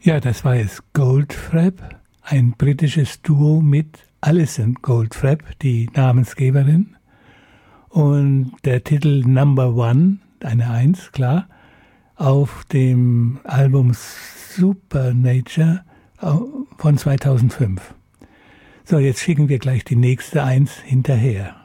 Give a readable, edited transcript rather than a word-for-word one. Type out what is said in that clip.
Ja, das war jetzt Goldfrapp, ein britisches Duo mit Alison Goldfrapp, die Namensgeberin. Und der Titel Number One, eine Eins, klar, auf dem Album Supernature von 2005. So, jetzt schicken wir gleich die nächste Eins hinterher.